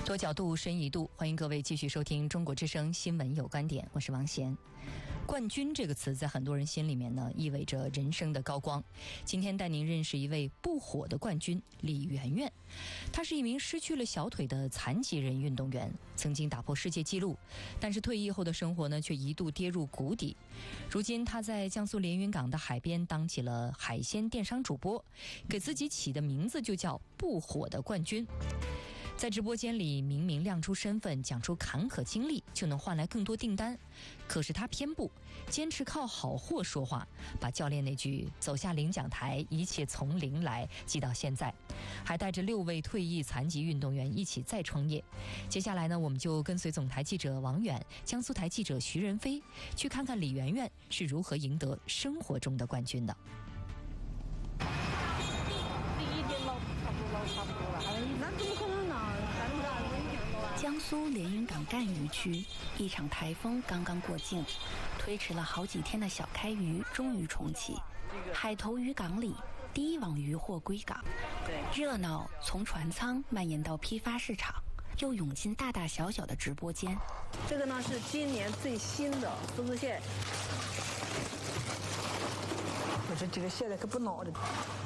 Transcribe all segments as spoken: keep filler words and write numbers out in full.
多角度，深一度，欢迎各位继续收听中国之声新闻有观点，我是王贤。冠军这个词在很多人心里面呢，意味着人生的高光。今天带您认识一位不火的冠军李媛媛，她是一名失去了小腿的残疾人运动员，曾经打破世界纪录，但是退役后的生活呢，却一度跌入谷底。如今她在江苏连云港的海边当起了海鲜电商主播，给自己起的名字就叫不火的冠军。在直播间里明明亮出身份，讲出坎坷经历，就能换来更多订单。可是他偏不，坚持靠好货说话，把教练那句走下领奖台，一切从零来记到现在，还带着六位退役残疾运动员一起再创业。接下来呢，我们就跟随总台记者王远、江苏台记者徐仁飞，去看看李媛媛是如何赢得生活中的冠军的。 江苏连云港赣渔区，一场台风刚刚过境，推迟了好几天的小开渔终于重启。海头渔港里，第一网渔获归港，热闹从船舱蔓延到批发市场，又涌进大大小小的直播间。 这个呢是今年最新的梭子蟹，我这这个蟹的可不孬的。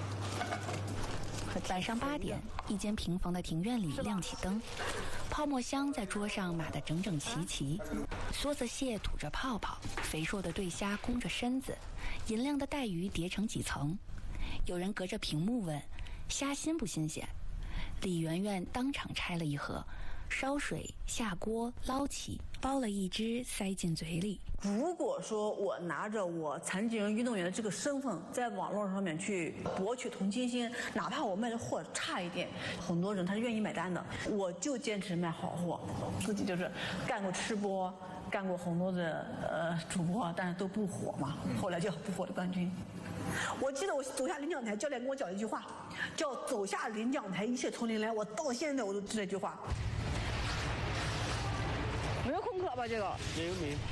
晚上八点，一间平房的庭院里亮起灯，泡沫箱在桌上码得整整齐齐，梭子蟹吐着泡泡，肥硕的对虾弓着身子，银亮的带鱼叠成几层。有人隔着屏幕问：虾新不新鲜？李媛媛当场拆了一盒，烧水下锅捞起，剥了一只塞进嘴里。 如果说我拿着我残疾人运动员的这个身份在网络上面去博取同情心，哪怕我卖的货差一点，很多人他是愿意买单的，我就坚持卖好货。自己就是干过吃播，干过很多的呃主播，但是都不火嘛，后来叫不火的冠军。我记得我走下领奖台，教练跟我讲一句话，叫走下领奖台一切从零来，我到现在我都记得这句话。没有空壳吧这个？ 没有没有。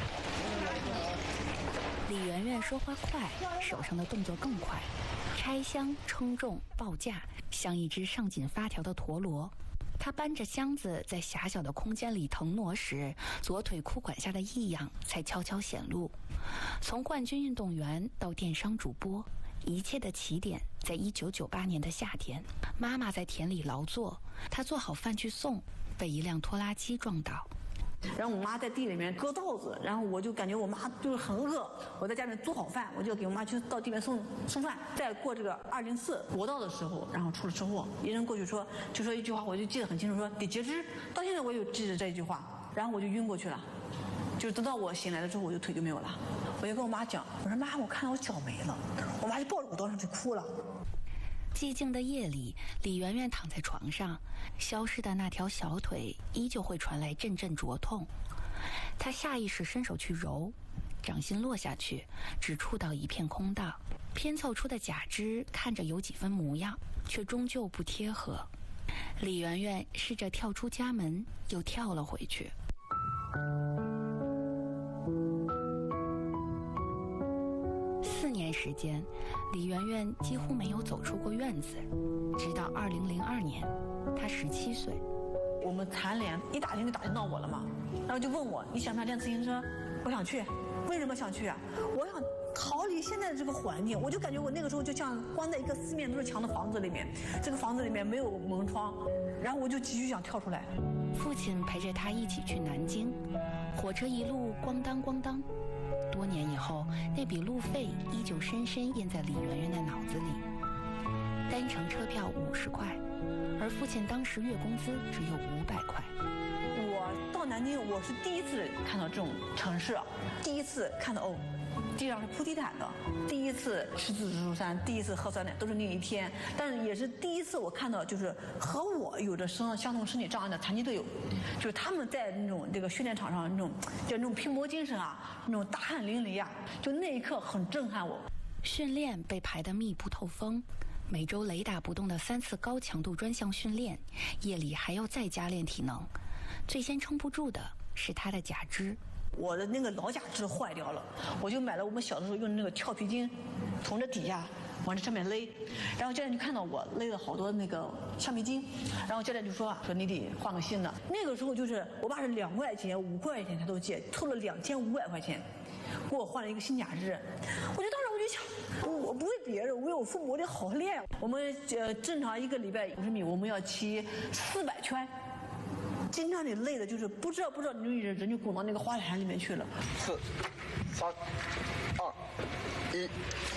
李媛媛说话快，手上的动作更快，拆箱称重报价，像一只上紧发条的陀螺。她搬着箱子在狭小的空间里腾挪时，左腿裤管下的异样才悄悄显露。从冠军运动员到电商主播，一切的起点在一九九八年的夏天，妈妈在田里劳作，她做好饭去送，被一辆拖拉机撞倒。 然后我妈在地里面割稻子，然后我就感觉我妈就是很饿，我在家里面做好饭，我就给我妈去到地里面送送饭。在过这个二零四国道的时候，然后出了车祸，一人过去说就说一句话，我就记得很清楚，说得截肢。到现在我有记得这一句话，然后我就晕过去了，就等到我醒来了之后，我就腿就没有了。我就跟我妈讲，我说妈，我看到我脚没了，我妈就抱着我到上去哭了。 寂静的夜里，李媛媛躺在床上，消失的那条小腿依旧会传来阵阵灼痛。她下意识伸手去揉，掌心落下去，只触到一片空荡，拼凑出的假肢看着有几分模样，却终究不贴合。李媛媛试着跳出家门，又跳了回去。四年时间，李媛媛几乎没有走出过院子，直到二零零二年，她十七岁。 我们残联一打听就打听到我了嘛，然后就问我你想不想练自行车？我想去。为什么想去啊？我想逃离现在的这个环境，我就感觉我那个时候就像关在一个四面都是墙的房子里面，这个房子里面没有门窗，然后我就急需想跳出来。 父亲陪着他一起去南京，火车一路咣当咣当。多年以后，那笔路费依旧深深印在李媛媛的脑子里。单程车票五十块，而父亲当时月工资只有五百块。 我到南京，我是第一次看到这种城市，第一次看到哦，地上是铺地毯的，第一次吃自助餐，第一次喝酸奶，都是那一天。但是也是第一次我看到，就是和我有着相相同身体障碍的残疾队友，就是他们在那种这个训练场上那种就那种拼搏精神啊，那种大汗淋漓啊，就那一刻很震撼我。 训练被排得密不透风，每周雷打不动的三次高强度专项训练，夜里还要再加练体能。最先撑不住的是他的假肢。 我的那个老假肢坏掉了，我就买了我们小的时候用的那个跳皮筋，从这底下往这上面勒，然后教练就看到我勒了好多那个橡皮筋，然后教练就说说你得换个新的。那个时候就是我爸是两块钱、五块钱他都借，凑了两千五百块钱，给我换了一个新假肢。我就当时我就想，我不为别人，我为我父母，我得好好练。我们呃正常一个礼拜五十米，我们要骑四百圈。经常你累的，就是不知道不知道，你就人人就滚到那个花坛里面去了。 四、三、二、一。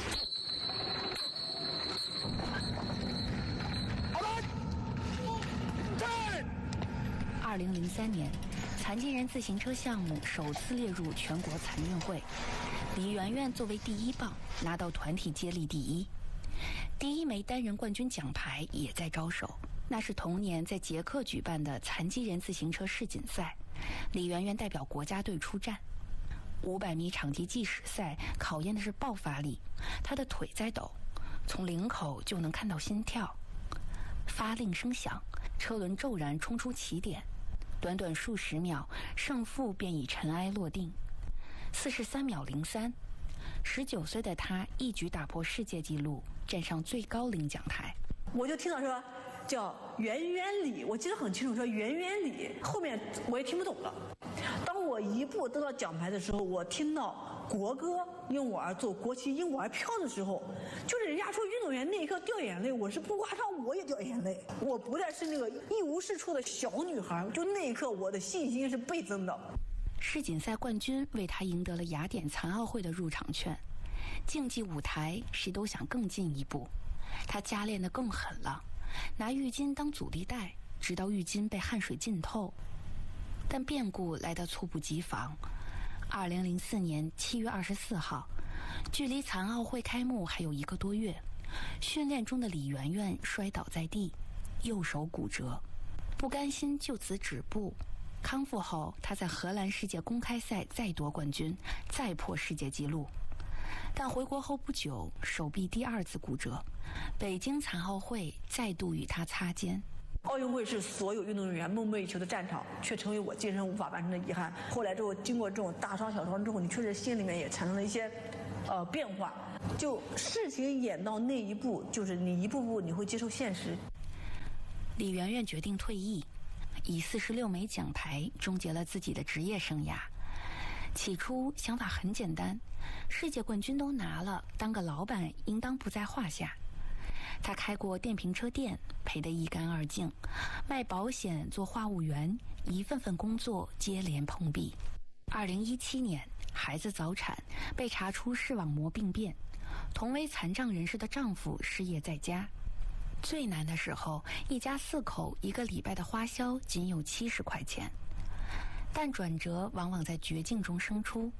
二零零三年，残疾人自行车项目首次列入全国残运会，李媛媛作为第一棒拿到团体接力第一，第一枚单人冠军奖牌也在招手。那是同年在捷克举办的残疾人自行车世锦赛，李媛媛代表国家队出战。五百米场地计时赛考验的是爆发力，她的腿在抖，从领口就能看到心跳。发令声响，车轮骤然冲出起点，短短数十秒，胜负便以尘埃落定。四十三秒零三，十九岁的她一举打破世界纪录，站上最高领奖台。 我就听到说叫圆圆里，我记得很清楚，说圆圆里，后面我也听不懂了。当我一步得到奖牌的时候，我听到国歌用我而奏，国旗因我而飘的时候，就是人家说运动员那一刻掉眼泪，我是不夸张，我也掉眼泪。我不再是那个一无是处的小女孩，就那一刻我的信心是倍增的。 世锦赛冠军为她赢得了雅典残奥会的入场券，竞技舞台谁都想更进一步，她加练得更狠了，拿浴巾当阻力带，直到浴巾被汗水浸透。但变故来得猝不及防。二零零四年七月二十四号，距离残奥会开幕还有一个多月，训练中的李媛媛摔倒在地，右手骨折，不甘心就此止步。康复后，她在荷兰世界公开赛再夺冠军，再破世界纪录。但回国后不久，手臂第二次骨折，北京残奥会再度与她擦肩。 奥运会是所有运动员梦寐以求的战场，却成为我今生无法完成的遗憾。后来之后，经过这种大伤小伤之后，你确实心里面也产生了一些，呃，变化。就事情演到那一步，就是你一步步你会接受现实。 李媛媛决定退役，以四十六枚奖牌终结了自己的职业生涯。起初想法很简单，世界冠军都拿了，当个老板应当不在话下。他开过电瓶车店，赔得一干二净，卖保险，做话务员，一份份工作接连碰壁。二零一七年，孩子早产，被查出视网膜病变，同为残障人士的丈夫失业在家。最难的时候，一家四口一个礼拜的花销仅有七十块钱。但转折往往在绝境中生出。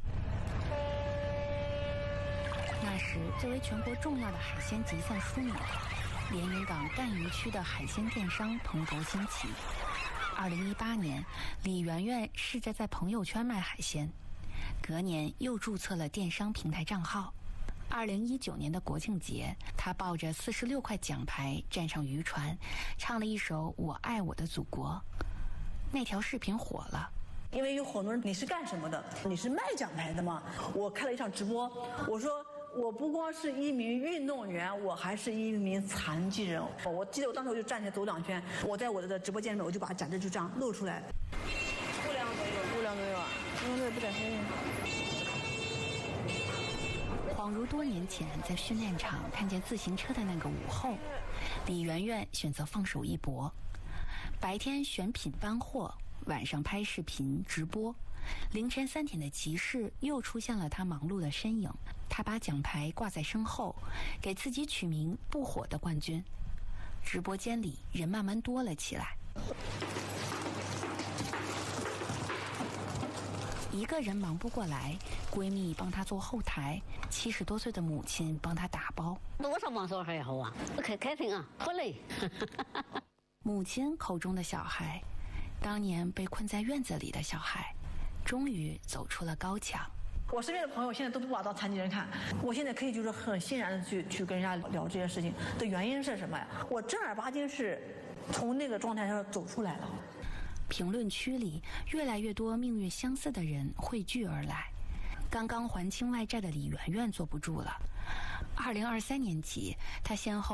那时，作为全国重要的海鲜集散枢纽，连云港赣榆区的海鲜电商蓬勃兴起。二零一八年，李媛媛试着在朋友圈卖海鲜，隔年又注册了电商平台账号。二零一九年的国庆节，她抱着四十六块奖牌站上渔船，唱了一首《我爱我的祖国》。那条视频火了。 因为有很多人，你是干什么的？你是卖奖牌的吗？我开了一场直播，我说我不光是一名运动员，我还是一名残疾人。我记得我当时我就站起来走两圈，我在我的直播间里面，我就把假肢就这样露出来。 五两左右，五两左右啊，因为这不带黑的。 恍如多年前在训练场看见自行车的那个午后，李媛媛选择放手一搏，白天选品搬货，晚上拍视频直播，凌晨三点的集市又出现了他忙碌的身影。他把奖牌挂在身后，给自己取名“不火的冠军”。直播间里人慢慢多了起来。一个人忙不过来，闺蜜帮她做后台，七十多岁的母亲帮她打包。 多少忙手还好啊，开开心啊，好累。 母亲口中的小孩，当年被困在院子里的小孩，终于走出了高墙。 我身边的朋友现在都不把我当残疾人看，我现在可以就是很欣然的去去跟人家聊这些事情的原因是什么呀？我正儿八经是从那个状态上走出来了。 评论区里越来越多命运相似的人汇聚而来。刚刚还清外债的李媛媛坐不住了， 二零二三年起，他先后